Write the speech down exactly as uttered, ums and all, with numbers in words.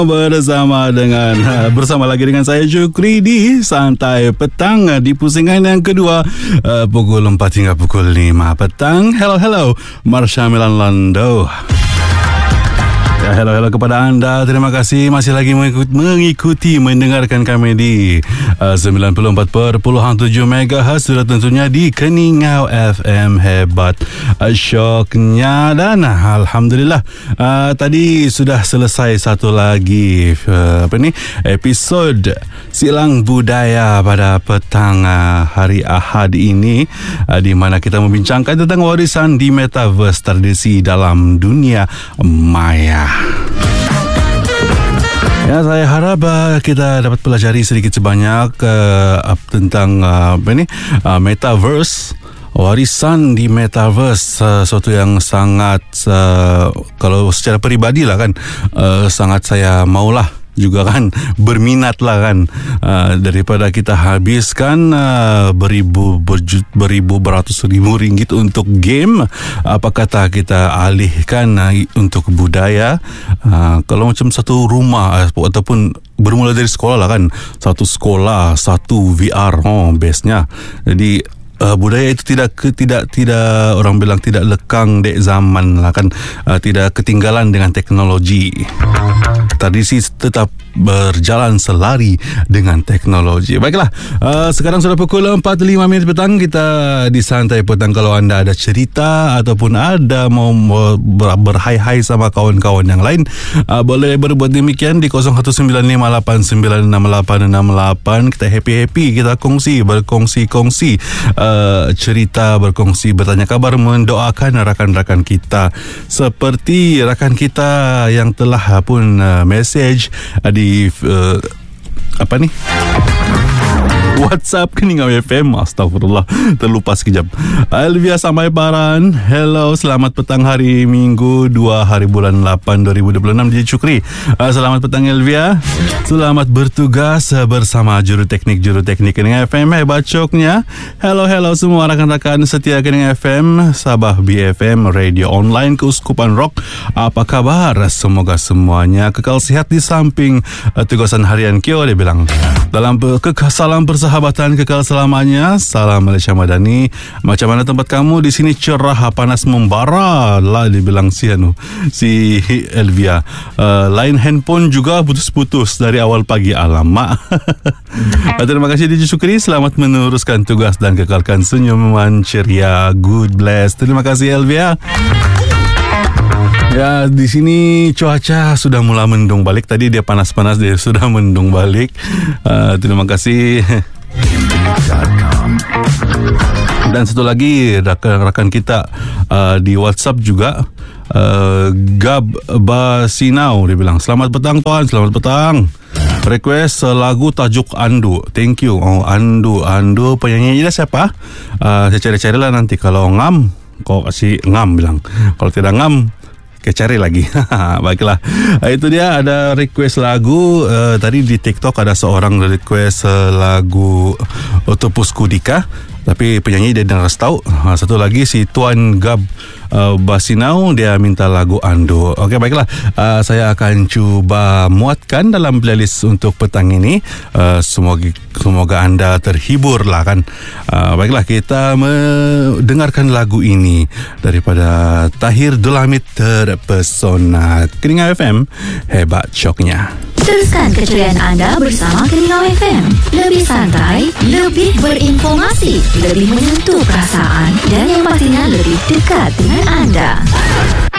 Bersama dengan bersama lagi dengan saya Syukri di Santai Petang di pusingan yang kedua, uh, pukul empat hingga pukul lima petang. Hello hello Marsha Milan Lando. Ya, hello hello kepada anda. Terima kasih masih lagi mengikuti, mengikuti mendengarkan kami di uh, sembilan puluh empat perpuluhan tujuh megahertz, sudah tentunya di Keningau F M. Hebat uh, syoknya. Dan uh, Alhamdulillah uh, tadi sudah selesai satu lagi uh, apa ni episod Silang Budaya pada petang uh, hari Ahad ini, uh, di mana kita membincangkan tentang warisan di Metaverse, tradisi dalam dunia maya. Ya, saya harap uh, kita dapat pelajari sedikit sebanyak uh, tentang uh, apa ini uh, Metaverse. Warisan di Metaverse, uh, sesuatu yang sangat uh, kalau secara peribadi lah kan, uh, sangat saya maulah juga kan, berminat lah kan, uh, daripada kita habiskan uh, beribu berjut, beribu beratus ribu ringgit untuk game, apa kata kita alihkan uh, untuk budaya. Uh, kalau macam satu rumah uh, ataupun bermula dari sekolah lah kan, satu sekolah satu V R, oh bestnya. Jadi Uh, budaya itu tidak tidak tidak orang bilang tidak lekang dek zaman lah kan, uh, tidak ketinggalan dengan teknologi. Tradisi tetap berjalan selari dengan teknologi. Baiklah, uh, sekarang sudah pukul empat lima minit petang. Kita di Santai Petang. Kalau anda ada cerita ataupun ada mau ber- berhai-hai sama kawan-kawan yang lain, uh, boleh berbuat demikian di kosong satu sembilan lima lapan sembilan enam lapan enam lapan. Kita happy-happy, kita kongsi, berkongsi-kongsi uh, cerita, berkongsi, bertanya kabar, mendoakan rakan-rakan kita, seperti rakan kita yang telah pun uh, message uh, di uh, apa ni WhatsApp Keningau F M. Astagfirullah, terlupa sekejap. Elvia Samai Paran, hello, selamat petang hari Minggu dua hari bulan lapan dua ribu dua puluh enam di Syukri. uh, Selamat petang Elvia, selamat bertugas bersama juru teknik Juru teknik Keningau F M. Hebat coknya. Hello hello semua rakan-rakan setia Keningau F M, Sabah B F M, radio online Keuskupan Rock. Apa kabar? Semoga semuanya kekal sehat di samping uh, tugasan harian Kyo. Dia bilang dalam ke- salam persahabatan kekal selamanya. Salam Malaysia Madani. Macam mana tempat kamu? Di sini cerah, panas membara lah, dibilang si anu si Elvia. Uh, lain handphone juga putus-putus dari awal pagi. Alamak. Terima kasih D J Syukri. Selamat meneruskan tugas dan kekalkan senyuman ceria. Good bless. Terima kasih Elvia. Ya, di sini cuaca sudah mulai mendung balik. Tadi dia panas-panas, dia sudah mendung balik. Uh, terima kasih. Dan satu lagi rakan-rakan kita uh, di WhatsApp juga, uh, Gab Basinau, dia bilang selamat petang tuan, selamat petang. Request uh, lagu tajuk Andu. Thank you. Oh, Andu, Andu penyanyi dia siapa? Uh, saya cari-carilah nanti. Kalau ngam, kau kasih ngam bilang. Kalau tidak ngam, kita cari lagi. Baiklah, itu dia ada request lagu. uh, Tadi di TikTok ada seorang request uh, lagu Otopus Kudika, tapi penyanyi dia dah tahu. uh, Satu lagi si Tuan Gab uh, Basinau, dia minta lagu Ando. Okey, baiklah, uh, saya akan cuba muatkan dalam playlist untuk petang ini. uh, Semoga semoga anda terhibur lah kan. uh, Baiklah, kita mendengarkan lagu ini daripada Tahir Dulamit, Terpesona. Keningau F M, hebat syoknya. Teruskan keceriaan anda bersama Keningau F M. Lebih santai, lebih berinformasi, lebih menyentuh perasaan, dan yang pastinya lebih dekat dengan anda.